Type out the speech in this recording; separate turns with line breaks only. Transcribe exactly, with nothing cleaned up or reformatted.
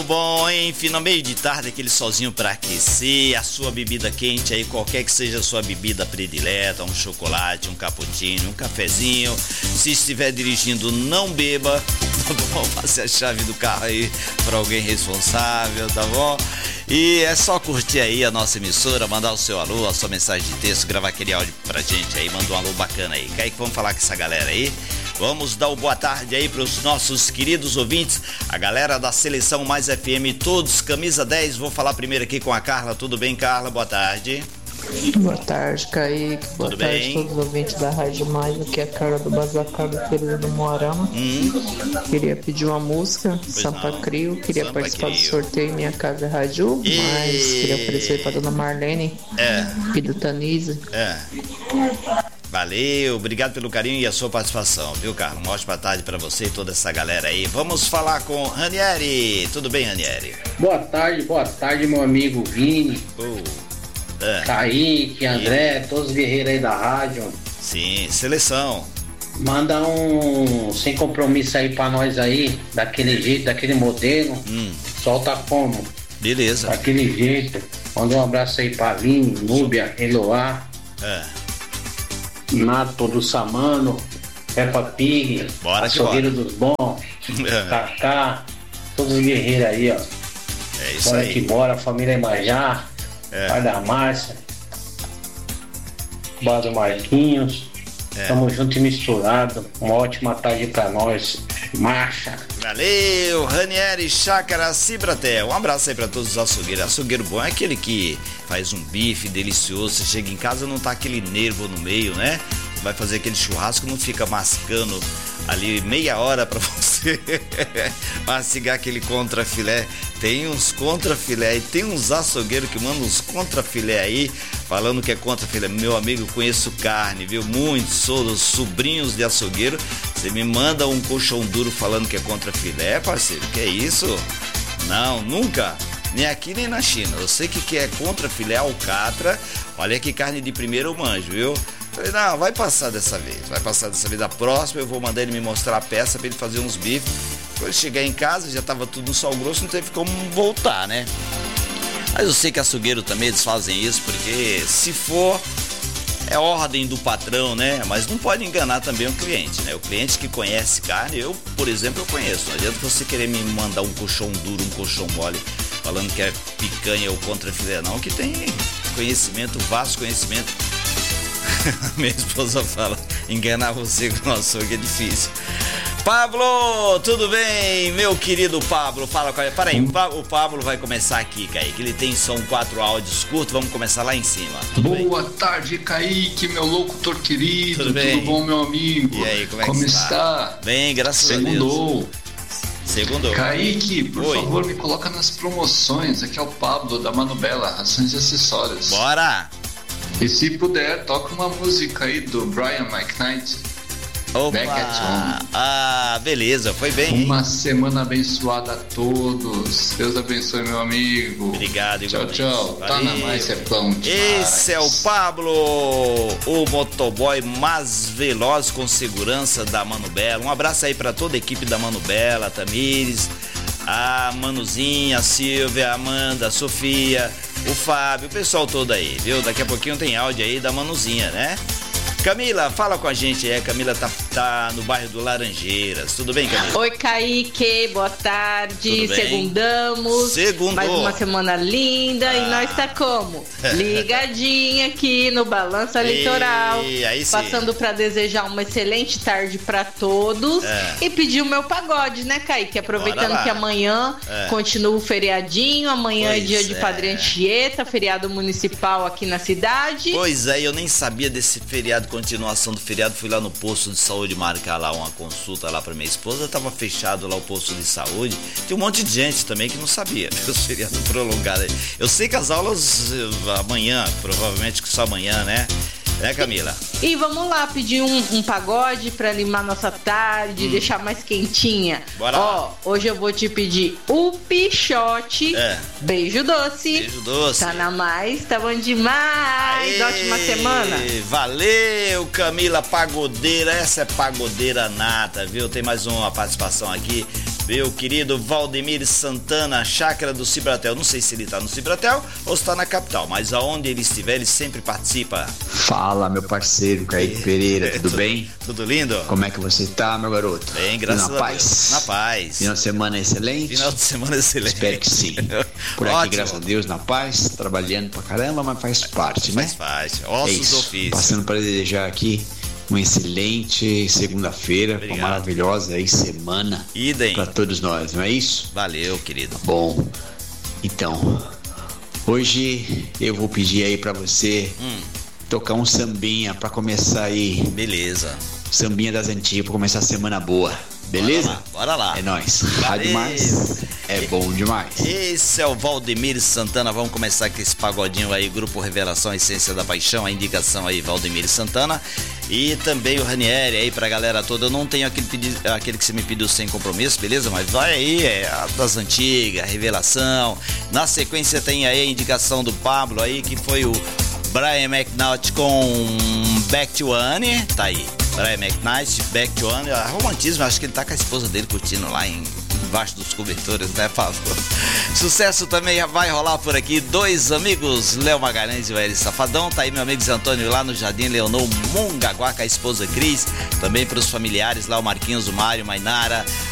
Bom, hein? Final meio de tarde, aquele solzinho pra aquecer, a sua bebida quente aí, qualquer que seja a sua bebida predileta, um chocolate, um cappuccino, um cafezinho. Se estiver dirigindo, não beba, tá bom? Passe a chave do carro aí pra alguém responsável, tá bom? E é só curtir aí a nossa emissora, mandar o seu alô, a sua mensagem de texto, gravar aquele áudio pra gente aí, manda um alô bacana aí. Kaique, vamos falar com essa galera aí. Vamos dar o boa tarde aí para os nossos queridos ouvintes, a galera da Seleção Mais F M, todos, camisa dez. Vou falar primeiro aqui com a Carla. Tudo bem, Carla? Boa tarde.
Boa tarde, Kaique. Boa
Tudo
tarde
bem?
a todos os ouvintes da Rádio Mais. Aqui é a Carla do Bazacar do Período do Moarama.
Hum.
Queria pedir uma música, Sampa
não.
Crio. Queria
Sampa
participar do
Crio.
sorteio Minha Casa é Rádio,
E-
mas queria oferecer para dona Marlene
É,
e do Tanise.
é. Valeu, obrigado pelo carinho e a sua participação, viu, Carla? Uma ótima tarde para você e toda essa galera aí. Vamos falar com Ranieri. Tudo bem, Ranieri?
Boa tarde, boa tarde, meu amigo Vini,
Oh. É,
Kaique, André, todos os guerreiros aí da rádio.
sim, seleção.
Manda um sem compromisso aí pra nós aí, daquele jeito, daquele modelo.
Hum,
Solta como?
beleza.
Daquele jeito. Manda um abraço aí pra Vini, Núbia, Eloá,
É,
Nato do Samano, Peppa Pig,
Bora que
Açougueiro dos Bons,
é,
Cacá, todos os guerreiros aí, ó.
é isso
Bora que
aí.
bora, família Imajá,
É.
pai da Márcia, bar do Marquinhos.
É.
Tamo junto e misturado. Uma ótima tarde pra nós. Marcha.
Valeu, Ranieri Chácara Cibratel. Um abraço aí pra todos os açougueiros. Açougueiro bom é aquele que faz um bife delicioso. Você chega em casa, não tá aquele nervo no meio, né? Vai fazer aquele churrasco, não fica mascando ali meia hora pra você mastigar aquele contrafilé. Tem uns contrafilé e tem uns açougueiros que mandam uns contrafilé aí, falando que é contrafilé. Meu amigo, eu conheço carne, viu? Muitos, sou dos sobrinhos de açougueiro. Você me manda um colchão duro falando que é contrafilé, parceiro? Que é isso? Não, nunca. Nem aqui nem na China. Eu sei que que é contrafilé, alcatra. Olha que carne de primeiro eu manjo, viu? Falei, não, vai passar dessa vez, vai passar dessa vez. Da próxima eu vou mandar ele me mostrar a peça pra ele fazer uns bifes. Quando chegar em casa, já tava tudo no sal grosso, não teve como voltar, né? Mas eu sei que açougueiro também eles fazem isso, porque se for, é ordem do patrão, né? Mas não pode enganar também o cliente, né? O cliente que conhece carne, eu, por exemplo, eu conheço. Não adianta você querer me mandar um colchão duro, um colchão mole, falando que é picanha ou contrafilé, não, que tem conhecimento, vasto conhecimento. Minha esposa fala, enganar você com o açougue é difícil. Pablo, tudo bem, meu querido Pablo? Fala com ele. Para aí, o Pablo vai começar aqui, Kaique. Ele tem são quatro áudios curtos, vamos começar lá em cima. Tudo bem?
Boa tarde, Kaique, meu locutor querido.
Tudo
Tudo,
bem?
bom, meu amigo?
E aí, como é que
Como
está?
está?
Bem, graças a
Segundou.
Deus. Segundou.
Kaique, por
Oi.
favor, me coloca nas promoções. Aqui é o Pablo, da Manubela, Rações e Acessórios.
Bora!
E se puder, toca uma música aí do Brian McKnight. Back at
Opa!
Home.
Ah, beleza, foi bem, hein?
Uma semana abençoada a todos. Deus abençoe, meu amigo.
Obrigado,
Tchau,
igualmente.
tchau. Tá na
Valeu.
mais, é pão demais.
Esse é o Pablo, o motoboy mais veloz com segurança da Manubela. Um abraço aí pra toda a equipe da Manubela, a Tamires, a Manuzinha, a Silvia, a Amanda, a Sofia, o Fábio, o pessoal todo aí, viu? Daqui a pouquinho tem áudio aí da Manuzinha, né? Camila, fala com a gente aí. A Camila tá, tá no bairro do Laranjeiras. Tudo bem, Camila?
Oi, Kaique, boa tarde.
Tudo bem?
Segundamos.
Segundou.
Mais uma semana linda
Ah.
e nós tá como? Ligadinha aqui no Balanço Eleitoral.
E aí sim.
Passando pra desejar uma excelente tarde pra todos.
É.
E pedir o meu pagode, né, Kaique?
Bora
Aproveitando
lá.
que amanhã
É.
continua o feriadinho. Amanhã
Pois
é dia de
é.
Padre Anchieta, feriado municipal aqui na cidade.
Pois é, eu nem sabia desse feriado, continuação do feriado. Fui lá no posto de saúde marcar lá uma consulta lá pra minha esposa. Tava fechado lá o posto de saúde. Tem um monte de gente também que não sabia os feriados prolongados aí. Eu sei que as aulas eh, amanhã, provavelmente que só amanhã, né? Né, Camila?
E vamos lá pedir um, um pagode pra animar nossa tarde, deixar mais quentinha.
Bora
Ó,
lá.
hoje eu vou te pedir o Pichote.
É.
Beijo doce.
Beijo doce.
Tá na mais, tá bom demais.
Aê,
Ótima semana.
Valeu, Camila Pagodeira. Essa é pagodeira nata, viu? Tem mais uma participação aqui. Meu querido Valdemir Santana, chácara do Cibratel. Não sei se ele tá no Cibratel ou se tá na capital, mas aonde ele estiver, ele sempre participa.
Fala, meu parceiro Kaique Pereira, tudo, tudo bem?
Tudo lindo?
Como é que você tá, meu garoto?
Bem, graças
na
a
paz.
Deus. Na paz.
Final de semana excelente?
Final de semana excelente.
Espero que sim. Por aqui, ótimo. Graças a Deus, na paz, trabalhando pra caramba, mas faz parte, né?
Faz parte. Ossos
é
ofícios.
Passando para desejar aqui uma excelente segunda-feira, uma maravilhosa aí semana para todos nós, não é isso?
Valeu, querido.
Bom, então, hoje eu vou pedir aí para você hum. tocar um sambinha para começar aí.
Beleza.
Sambinha das antigas para começar a semana boa. Beleza?
Bora lá, bora lá.
É nóis. Rádio Mais é bom demais.
Esse é o Valdemir Santana. Vamos começar com esse pagodinho aí, Grupo Revelação, Essência da Paixão. A indicação aí, Valdemir Santana. E também o Ranieri aí pra galera toda. Eu não tenho aquele, pedido, aquele que você me pediu sem compromisso, beleza? Mas vai aí, é a das antigas, Revelação. Na sequência tem aí a indicação do Pablo aí, que foi o Brian McKnight com Back to Annie. Tá aí. Brian McKnight, Back to Annie. Romantismo, acho que ele tá com a esposa dele curtindo lá em, embaixo dos cobertores, né, Pablo? Sucesso também vai rolar por aqui. Dois amigos, Léo Magalhães e o Hélio Safadão. Tá aí meu amigo Zé Antônio lá no Jardim Leonor Mongaguá com a esposa Cris. Também pros familiares lá, o Marquinhos, o Mário, Mainara,